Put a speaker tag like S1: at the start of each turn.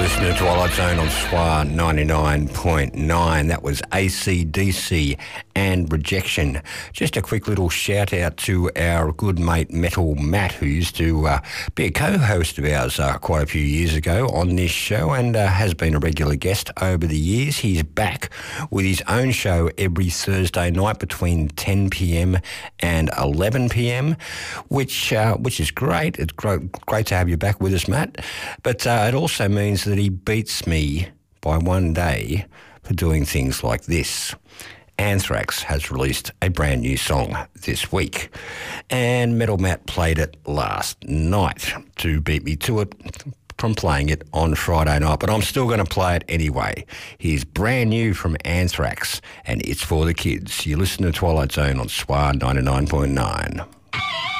S1: listening to Twilight Zone on SWA 99.9. That was AC/DC and Rejection. Just a quick little shout out to our good mate Metal Matt, who used to be a co-host of ours quite a few years ago on this show and has been a regular guest over the years. He's back with his own show every Thursday night between 10 p.m. and 11 p.m, which is great. It's great to have you back with us, Matt. But it also means that he beats me by one day for doing things like this. Anthrax has released a brand new song this week, and Metal Matt played it last night to beat me to it from playing it on Friday night, but I'm still going to play it anyway. Here's brand new from Anthrax, and it's for the kids. You listen to Twilight Zone on SWA 99.9.